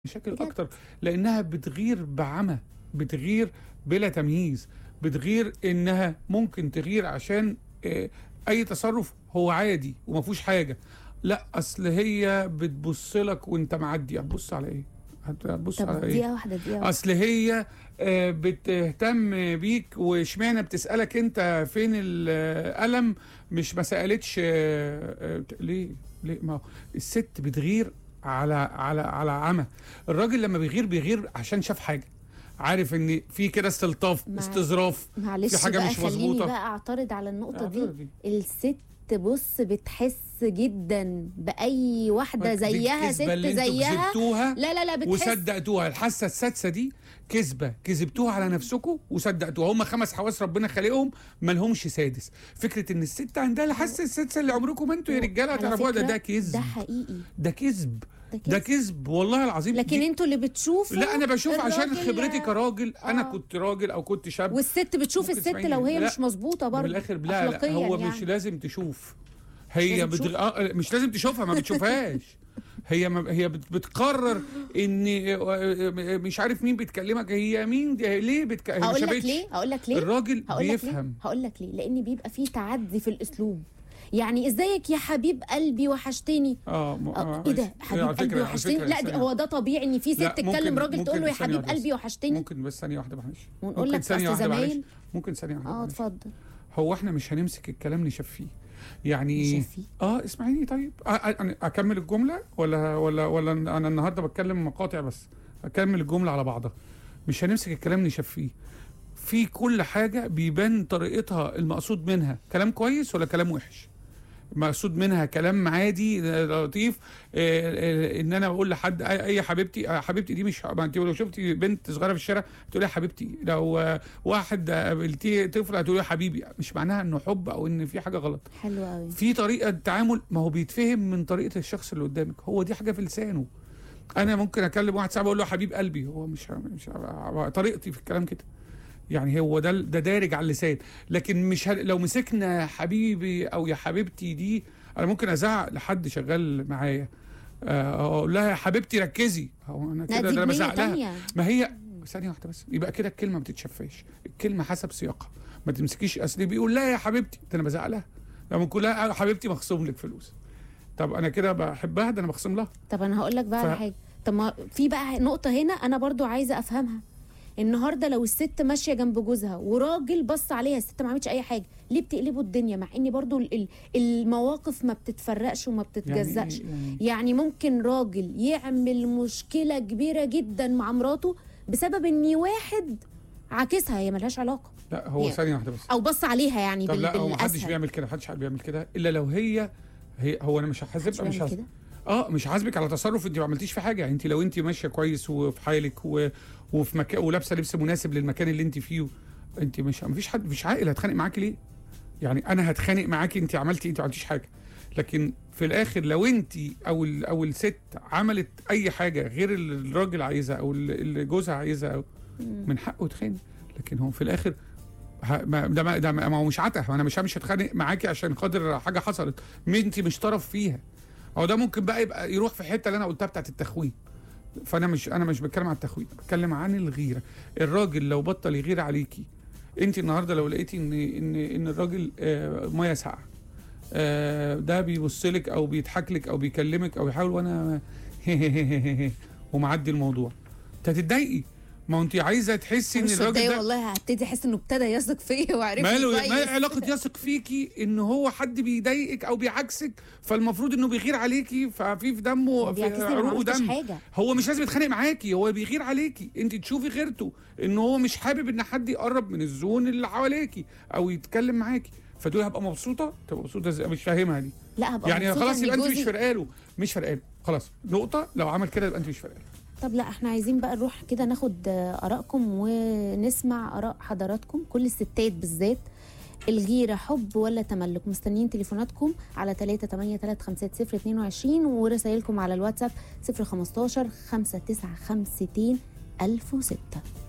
مشاكل بجد؟ اكتر، لانها بتغير بعمى، بتغير بلا تمييز، بتغير انها ممكن تغير عشان اي تصرف هو عادي وما فيهوش حاجه. لا، اصل هي بتبص لك وانت معدي، هتبص على ايه؟ هتبص طب على ايه؟ دقيقة واحدة دقيقة واحدة. اصل هي بتهتم بيك، واشمعنى بتسالك انت فين القلم، مش ما سالتش ليه ما هو الست بتغير على عمى. الراجل لما بيغير عشان شاف حاجه، عارف ان في كده استلطاف، استظراف، معلش في حاجه بقى مش خليني مظبوطه. بقى اعترض على النقطة دي. اعترضي. الست بص بتحس جدا بأي واحدة زيها، ست الكذبة اللي انتوا زيها. كذبتوها لا بتحس. وصدقتوها. الحاسه السادسه دي كذبتوها على نفسكم وصدقتوها. هم 5 حواس ربنا خالقهم، ما لهمش سادس. فكره ان الست عندها الحاسه السادسه اللي عمركم انتوا يا رجاله على هتعرفوها، فكرة ده كذب. ده حقيقي. ده كذب. ده ده كذب. كذب والله العظيم. لكن انتوا اللي بتشوفوا. لا، انا بشوف عشان الراجل- خبرتي كراجل. انا كنت راجل او كنت شاب. والست بتشوف ممكن الست تسمعيني. لو هي لا، مش مظبوطة برضه من الاخر لا أخلاقياً هو يعني. مش لازم تشوف. هي لازم تشوف؟ مش لازم تشوفها، ما بتشوفهاش. هي بتقرر ان مش عارف مين بتكلمك، هي مين دي، ليه هي ما هقول لك شافتش. ليه الراجل هقول لك بيفهم. ليه هقول لك ليه لان بيبقى فيه تعدي في الاسلوب. يعني ازيك يا حبيب قلبي وحشتني. ايه ده حبيب على قلبي فكرة- وحشتني؟ على لا فكرة هو ده طبيعي ان في ست لا، تتكلم راجل تقول له يا ثانية حبيب واحدة بس. قلبي وحشتني. ممكن بس ثانية واحدة معلش. ونقول ممكن لك ثانية أصل واحدة معلش. زمان. ممكن ثانية واحدة معلش. اتفضل. هو احنا مش هنمسك الكلام نشفيه يعني. نشفيه؟ اسمعيني طيب. أنا اكمل الجمله ولا انا النهارده بتكلم مقاطع بس. اكمل الجمله على بعضها. مش هنمسك الكلام نشفيه. في كل حاجه بيبان طريقتها، المقصود منها كلام كويس ولا كلام وحش. مقصود منها كلام عادي لطيف. ان انا بقول لحد اي حبيبتي. حبيبتي دي مش، ما انت لو شفتي بنت صغيره في الشارع تقولي يا حبيبتي، لو واحد قابلتيه طفل هتقولي يا حبيبي. مش معناها انه حب او ان في حاجه غلط. حلو قوي. في طريقه تعامل، ما هو بيتفهم من طريقه الشخص اللي قدامك. هو دي حاجه في لسانه. انا ممكن اكلم واحد صاحبي اقول له حبيب قلبي، هو مش طريقتي في الكلام كده. يعني هو ده دارج على اللسان. لكن مش لو مسكنا حبيبي او يا حبيبتي دي، انا ممكن ازعق لحد شغال معايا، اقول لها يا حبيبتي ركزي. هو انا كده انا بزعق لها. ما هي ثانيه واحده بس، يبقى كده الكلمه ما بتتشفاش. الكلمه حسب سياقها. ما تمسكيش اصل بيقول لا يا حبيبتي، ده انا بزعق لها. لما نقول لها حبيبتي مخصوم لك فلوس، طب انا كده بحبها؟ ده انا بخصم لها. طب انا هقول لك بقى على حاجه. طب ما في بقى نقطه هنا انا برضو عايزه افهمها. النهارده لو الست ماشيه جنب جوزها وراجل بص عليها، الست ما عملتش اي حاجه، ليه بتقلبوا الدنيا؟ مع ان برضو المواقف ما بتتفرقش وما بتتجزأش. يعني ممكن راجل يعمل مشكله كبيره جدا مع مراته بسبب ان واحد عاكسها، هي ملهاش علاقه. لا هو ثانيه واحده بس. او بص عليها يعني. طب لا، هو محدش بيعمل كده، محدش بيعمل كده الا لو هي هو انا مش هحاسبك، مش هحاسبك على تصرف انت ما عملتيش في حاجه. انت لو انت ماشيه كويس وفي حالك وفي مكان ولابسه لبس مناسب للمكان اللي انت فيه، انت مفيش حد، مش عاقل هتخانق معاكي ليه؟ يعني انا هتخانق معاكي انت ما عملتيش حاجه. لكن في الاخر لو انت او الست عملت اي حاجه غير اللي الراجل عايزها او اللي جوزها عايزها، من حقه يتخانق. لكن هو في الاخر ده ما هو مش عته. انا مش هتخانق معاكي عشان خاطر حاجه حصلت انت مش طرف فيها. او ده ممكن بقى يبقى يروح في حته اللي انا قلتها بتاعت التخوين. فانا مش بتكلم عن التخوين، بتكلم عن الغيره. الراجل لو بطل يغير عليكي، انت النهارده لو لقيتي ان الراجل ميه ساقعه، ده بيبص لك او بيضحك لك او بيكلمك او يحاول وانا ومعدي الموضوع، انت هتتضايقي. ما هو انت عايزه تحسي ان الراجل ده والله هبتدي احس انه ابتدى يثق فيا وعرفني كويس. ما علاقه يثق فيكي ان هو حد بيضايقك او بيعكسك، فالمفروض انه بيغير عليكي، ففي دمه في عروقه دم. هو مش لازم يتخانق معاكي، هو بيغير عليكي. انت تشوفي غيرته ان هو مش حابب ان حد يقرب من الزون اللي حواليكي او يتكلم معاكي، فتقولي هبقى مبسوطه. تبقى مبسوطه ازاي؟ مش فاهمها دي. لا هبقى يعني خلاص يبقى انت مش فارقاله خلاص نقطه. لو عمل كده يبقى انت مش فارقاله. طب لا احنا عايزين بقى نروح كده ناخد آرائكم ونسمع آراء حضراتكم، كل الستات بالذات. الغيرة حب ولا تملك؟ مستنيين تليفوناتكم على 383530022 ورسائلكم على الواتساب 015 5952 1006.